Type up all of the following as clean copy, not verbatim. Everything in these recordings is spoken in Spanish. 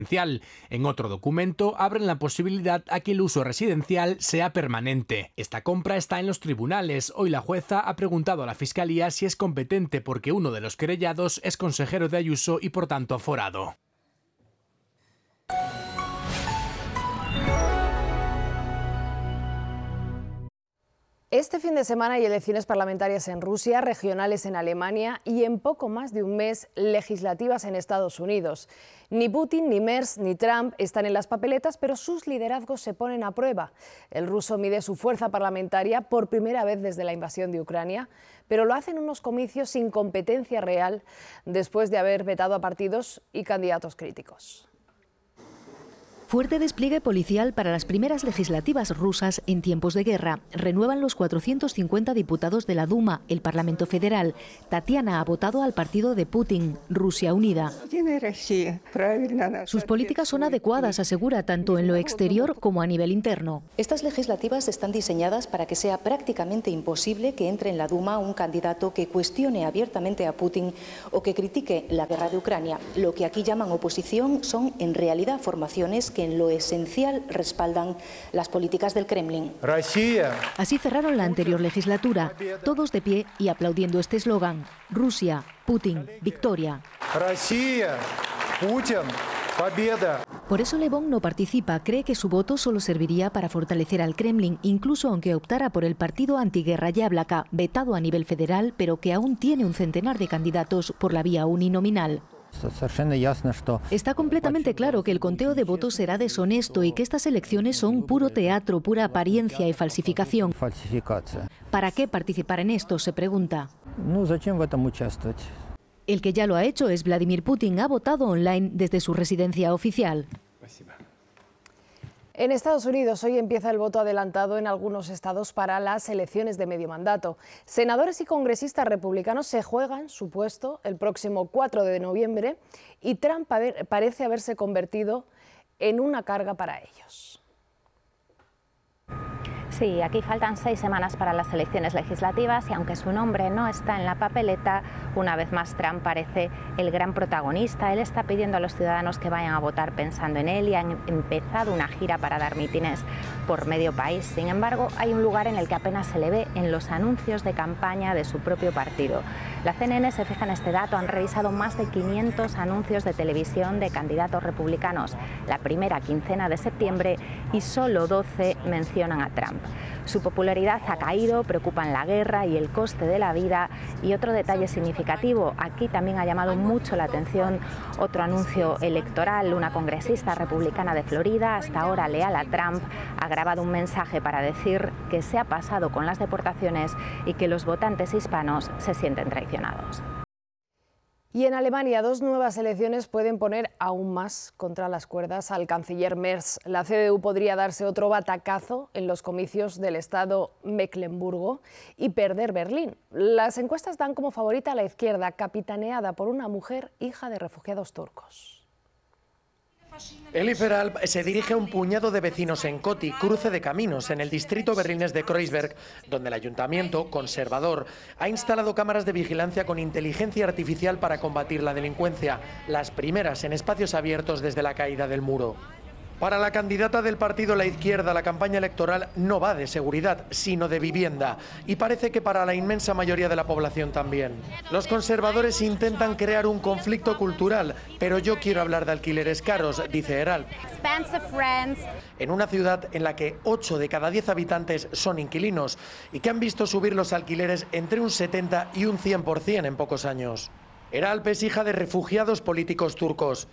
En otro documento abren la posibilidad a que el uso residencial sea permanente. Esta compra está en los tribunales. Hoy la jueza ha preguntado a la Fiscalía si es competente porque uno de los querellados es consejero de Ayuso y por tanto aforado. Este fin de semana hay elecciones parlamentarias en Rusia, regionales en Alemania y en poco más de un mes legislativas en Estados Unidos. Ni Putin, ni Merz, ni Trump están en las papeletas, pero sus liderazgos se ponen a prueba. El ruso mide su fuerza parlamentaria por primera vez desde la invasión de Ucrania, pero lo hace en unos comicios sin competencia real después de haber vetado a partidos y candidatos críticos. Fuerte despliegue policial para las primeras legislativas rusas en tiempos de guerra. Renuevan los 450 diputados de la Duma, el Parlamento Federal. Tatiana ha votado al partido de Putin, Rusia Unida. Sus políticas son adecuadas, asegura, tanto en lo exterior como a nivel interno. Estas legislativas están diseñadas para que sea prácticamente imposible que entre en la Duma un candidato que cuestione abiertamente a Putin o que critique la guerra de Ucrania. Lo que aquí llaman oposición son en realidad formaciones que en lo esencial respaldan las políticas del Kremlin. Así cerraron la anterior legislatura, todos de pie y aplaudiendo este eslogan: Rusia, Putin, victoria. Por eso Levon no participa, cree que su voto solo serviría para fortalecer al Kremlin, incluso aunque optara por el partido antiguerra Yablaka, vetado a nivel federal, pero que aún tiene un centenar de candidatos por la vía uninominal. Está completamente claro que el conteo de votos será deshonesto y que estas elecciones son puro teatro, pura apariencia y falsificación. ¿Para qué participar en esto?, se pregunta. El que ya lo ha hecho es Vladimir Putin. Ha votado online desde su residencia oficial. En Estados Unidos hoy empieza el voto adelantado en algunos estados para las elecciones de medio mandato. Senadores y congresistas republicanos se juegan su puesto el próximo 4 de noviembre y Trump parece haberse convertido en una carga para ellos. Sí, aquí faltan 6 semanas para las elecciones legislativas y aunque su nombre no está en la papeleta, una vez más Trump parece el gran protagonista. Él está pidiendo a los ciudadanos que vayan a votar pensando en él y han empezado una gira para dar mítines por medio país. Sin embargo, hay un lugar en el que apenas se le ve: en los anuncios de campaña de su propio partido. La CNN se fija en este dato, han revisado más de 500 anuncios de televisión de candidatos republicanos la primera quincena de septiembre y solo 12 mencionan a Trump. Su popularidad ha caído, preocupan la guerra y el coste de la vida. Y otro detalle significativo, aquí también ha llamado mucho la atención otro anuncio electoral. Una congresista republicana de Florida, hasta ahora leal a Trump, ha grabado un mensaje para decir que se ha pasado con las deportaciones y que los votantes hispanos se sienten traicionados. Y en Alemania, 2 nuevas elecciones pueden poner aún más contra las cuerdas al canciller Merz. La CDU podría darse otro batacazo en los comicios del estado Mecklemburgo y perder Berlín. Las encuestas dan como favorita a la izquierda, capitaneada por una mujer hija de refugiados turcos. Elifer Alp se dirige a un puñado de vecinos en Coti, cruce de caminos, en el distrito berlinés de Kreuzberg, donde el ayuntamiento, conservador, ha instalado cámaras de vigilancia con inteligencia artificial para combatir la delincuencia, las primeras en espacios abiertos desde la caída del muro. Para la candidata del partido La Izquierda, la campaña electoral no va de seguridad, sino de vivienda. Y parece que para la inmensa mayoría de la población también. Los conservadores intentan crear un conflicto cultural, pero yo quiero hablar de alquileres caros, dice Herald. En una ciudad en la que 8 de cada 10 habitantes son inquilinos y que han visto subir los alquileres entre un 70 y un 100% en pocos años. Heralp es hija de refugiados políticos turcos.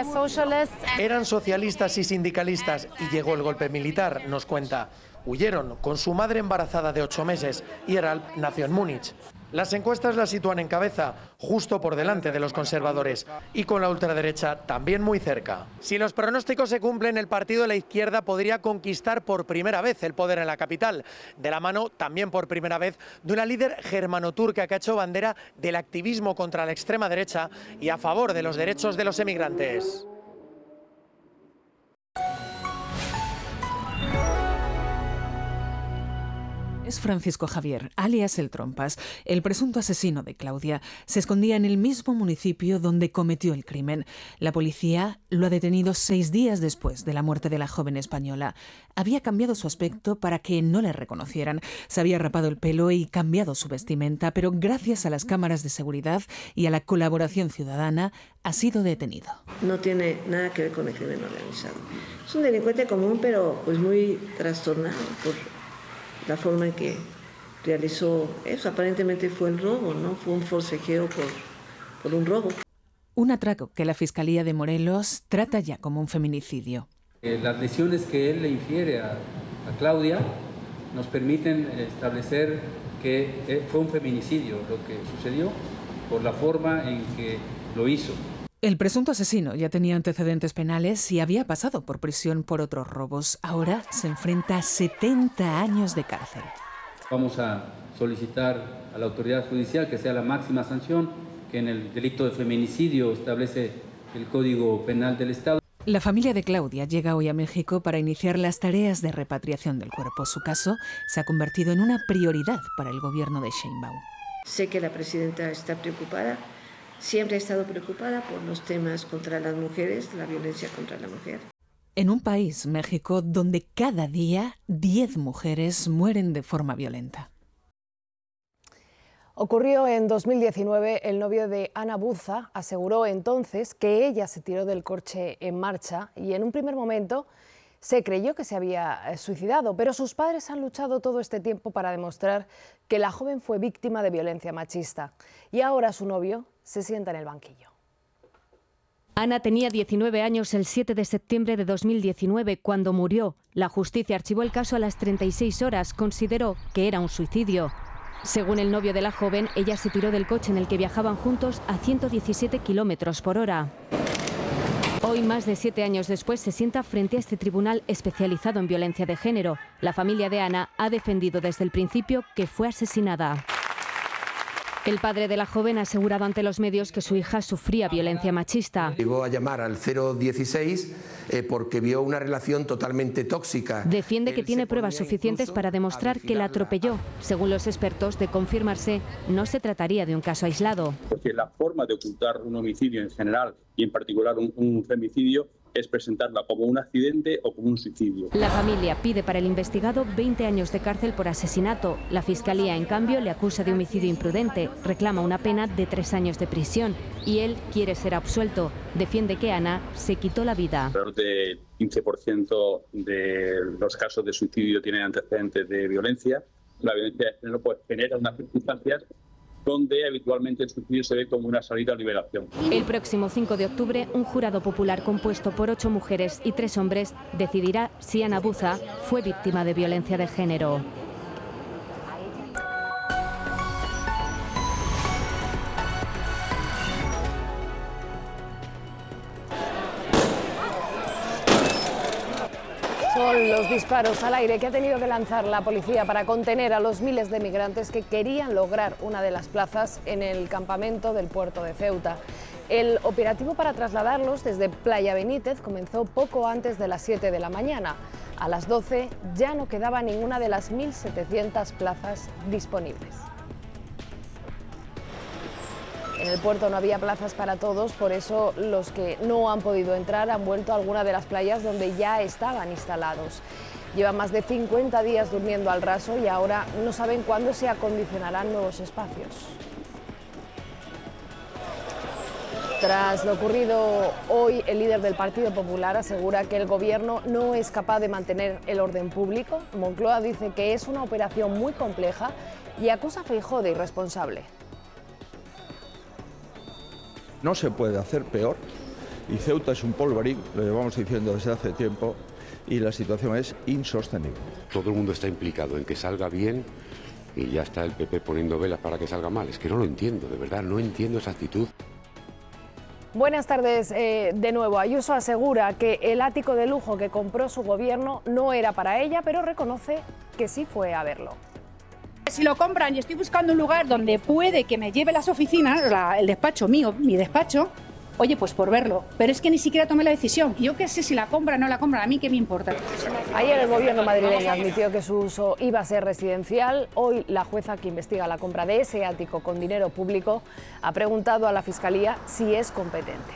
Eran socialistas y sindicalistas y llegó el golpe militar, nos cuenta. Huyeron con su madre embarazada de 8 meses y Heralp nació en Múnich. Las encuestas la sitúan en cabeza, justo por delante de los conservadores, y con la ultraderecha también muy cerca. Si los pronósticos se cumplen, el partido de La Izquierda podría conquistar por primera vez el poder en la capital, de la mano también por primera vez de una líder germano-turca que ha hecho bandera del activismo contra la extrema derecha y a favor de los derechos de los emigrantes. Es Francisco Javier, alias El Trompas, el presunto asesino de Claudia. Se escondía en el mismo municipio donde cometió el crimen. La policía lo ha detenido 6 días después de la muerte de la joven española. Había cambiado su aspecto para que no le reconocieran. Se había rapado el pelo y cambiado su vestimenta, pero gracias a las cámaras de seguridad y a la colaboración ciudadana ha sido detenido. No tiene nada que ver con el crimen organizado. Es un delincuente común, pero pues muy trastornado por la forma en que realizó eso. Aparentemente fue el robo, ¿no? Fue un forcejeo por un robo. Un atraco que la Fiscalía de Morelos trata ya como un feminicidio. Las lesiones que él le infiere a Claudia nos permiten establecer que fue un feminicidio lo que sucedió por la forma en que lo hizo. El presunto asesino ya tenía antecedentes penales y había pasado por prisión por otros robos. Ahora se enfrenta a 70 años de cárcel. Vamos a solicitar a la autoridad judicial que sea la máxima sanción que en el delito de feminicidio establece el Código Penal del Estado. La familia de Claudia llega hoy a México para iniciar las tareas de repatriación del cuerpo. Su caso se ha convertido en una prioridad para el gobierno de Sheinbaum. Sé que la presidenta está preocupada. Siempre ha estado preocupada por los temas contra las mujeres, la violencia contra la mujer. En un país, México, donde cada día 10 mujeres mueren de forma violenta. Ocurrió en 2019, el novio de Ana Buza aseguró entonces que ella se tiró del coche en marcha y en un primer momento se creyó que se había suicidado, pero sus padres han luchado todo este tiempo para demostrar que la joven fue víctima de violencia machista y ahora su novio se sienta en el banquillo. Ana tenía 19 años el 7 de septiembre de 2019 cuando murió. La justicia archivó el caso a las 36 horas, consideró que era un suicidio. Según el novio de la joven, ella se tiró del coche en el que viajaban juntos a 117 kilómetros por hora. Hoy, más de 7 años después, se sienta frente a este tribunal especializado en violencia de género. La familia de Ana ha defendido desde el principio que fue asesinada. El padre de la joven ha asegurado ante los medios que su hija sufría violencia machista. Llegó a llamar al 016 porque vio una relación totalmente tóxica. Defiende que tiene pruebas suficientes para demostrar que la atropelló. Según los expertos, de confirmarse, no se trataría de un caso aislado. Porque la forma de ocultar un homicidio en general y en particular un femicidio es presentarla como un accidente o como un suicidio. La familia pide para el investigado 20 años de cárcel por asesinato. La Fiscalía, en cambio, le acusa de homicidio imprudente, reclama una pena de 3 años de prisión y él quiere ser absuelto. Defiende que Ana se quitó la vida. Alrededor del 15% de los casos de suicidio tienen antecedentes de violencia. La violencia de género pues genera unas circunstancias donde habitualmente el suicidio se ve como una salida a liberación. El próximo 5 de octubre, un jurado popular compuesto por 8 mujeres y 3 hombres decidirá si Ana Buza fue víctima de violencia de género. Son los disparos al aire que ha tenido que lanzar la policía para contener a los miles de migrantes que querían lograr una de las plazas en el campamento del puerto de Ceuta. El operativo para trasladarlos desde Playa Benítez comenzó poco antes de las 7 de la mañana. A las 12 ya no quedaba ninguna de las 1.700 plazas disponibles. En el puerto no había plazas para todos, por eso los que no han podido entrar han vuelto a alguna de las playas donde ya estaban instalados. Llevan más de 50 días durmiendo al raso y ahora no saben cuándo se acondicionarán nuevos espacios. Tras lo ocurrido hoy, el líder del Partido Popular asegura que el gobierno no es capaz de mantener el orden público. Moncloa dice que es una operación muy compleja y acusa a Feijóo de irresponsable. No se puede hacer peor y Ceuta es un polvorín, lo llevamos diciendo desde hace tiempo, y la situación es insostenible. Todo el mundo está implicado en que salga bien y ya está el PP poniendo velas para que salga mal. Es que no lo entiendo, de verdad, no entiendo esa actitud. Buenas tardes de nuevo. Ayuso asegura que el ático de lujo que compró su gobierno no era para ella, pero reconoce que sí fue a verlo. Si lo compran y estoy buscando un lugar donde puede que me lleve las oficinas, el despacho mío, mi despacho, Oye, pues por verlo, pero es que ni siquiera tomé la decisión. Yo qué sé si la compra o no la compra, a mí qué me importa. Ayer el gobierno madrileño admitió que su uso iba a ser residencial. Hoy la jueza que investiga la compra de ese ático con dinero público ha preguntado a la Fiscalía si es competente.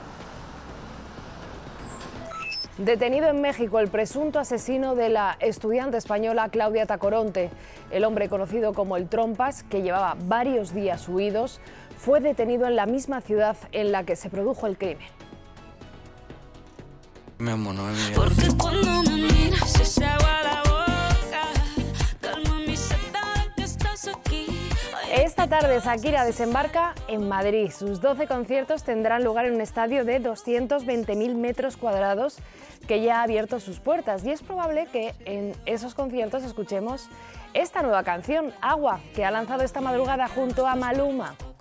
Detenido en México el presunto asesino de la estudiante española Claudia Tacoronte. El hombre conocido como el Trompas, que llevaba varios días huidos, fue detenido en la misma ciudad en la que se produjo el crimen. Mi amor, no me mires. Porque cuando me miras se agua la boca, calma mi sed que estás aquí. Esta tarde Shakira desembarca en Madrid. Sus 12 conciertos tendrán lugar en un estadio de 220.000 metros cuadrados que ya ha abierto sus puertas, y es probable que en esos conciertos escuchemos esta nueva canción, Agua, que ha lanzado esta madrugada junto a Maluma.